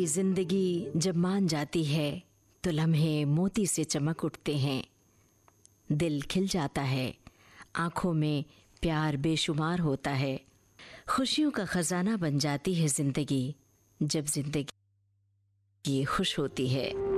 जिंदगी जब मान जाती है तो लम्हे मोती से चमक उठते हैं। दिल खिल जाता है, आंखों में प्यार बेशुमार होता है। खुशियों का खजाना बन जाती है जिंदगी, जब जिंदगी खुश होती है।